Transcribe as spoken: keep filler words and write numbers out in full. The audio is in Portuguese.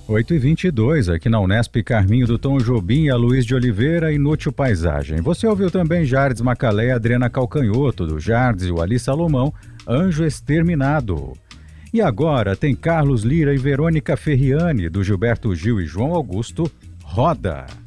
oito e vinte e dois, aqui na Unesp, Carminho do Tom Jobim, a Luiz de Oliveira, Inútil Paisagem. Você ouviu também Jardes Macalé e Adriana Calcanhoto, do Jardes, e o Ali Salomão, Anjo Exterminado. E agora tem Carlos Lira e Verônica Ferriani, do Gilberto Gil e João Augusto, Roda.